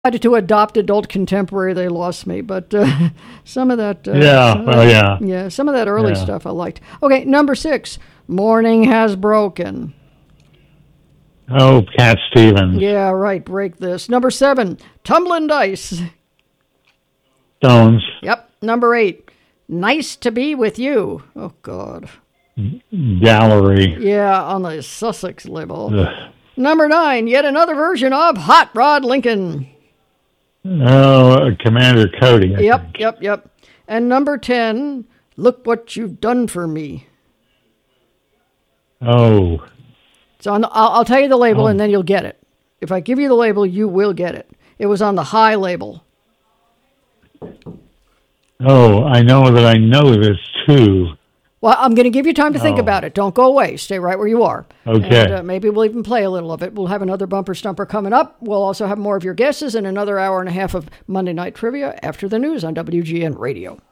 Decided to adopt adult contemporary, they lost me. But some of that, some of that early stuff I liked. Okay, number 6, Morning Has Broken. Oh, Cat Stevens. Yeah, right. Break This. Number 7, Tumbling Dice. Stones. Yep. Number 8, Nice to Be With You. Oh, God. Gallery. Yeah, on the Sussex label. Ugh. Number 9, yet another version of Hot Rod Lincoln. Oh, Commander Cody. I think. Yep. And number 10, Look What You've Done For Me. Oh. So I'll tell you the label and then you'll get it. If I give you the label, you will get it. It was on the High label. Oh, I know that I know this too. Well, I'm going to give you time to think about it. Don't go away. Stay right where you are. Okay. And maybe we'll even play a little of it. We'll have another bumper stumper coming up. We'll also have more of your guesses and another hour and a half of Monday Night Trivia after the news on WGN Radio.